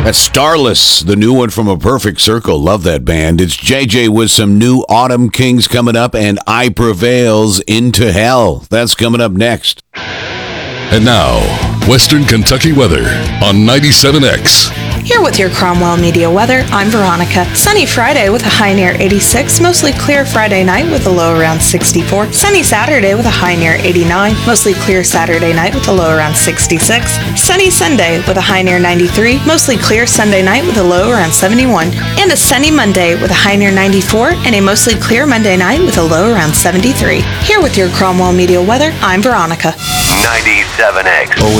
That's Starless, the new one from A Perfect Circle. Love that band. It's JJ with some new Autumn Kings coming up, and I Prevail's Into Hell. That's coming up next. And now, Western Kentucky weather on 97X. Here with your Cromwell Media weather, I'm Veronica. Sunny Friday with a high near 86. Mostly clear Friday night with a low around 64. Sunny Saturday with a high near 89. Mostly clear Saturday night with a low around 66. Sunny Sunday with a high near 93. Mostly clear Sunday night with a low around 71. And a sunny Monday with a high near 94. And a mostly clear Monday night with a low around 73. Here with your Cromwell Media weather, I'm Veronica. 97X. Oh,